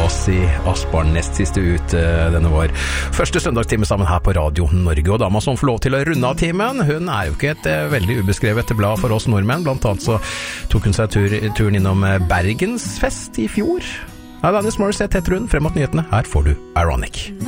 Ozzy Osbourne, nest siste ut denne vår første søndagstime sammen her på Radio Norge. Og dama som får lov til å runde av timen, hun jo ikke et veldig ubeskrevet blad for oss nordmenn. Blant annet så tok hun seg turen innom Bergensfest i fjor. Alanis Morissette heter hun. Frem mot nyhetene, her får du Ironic.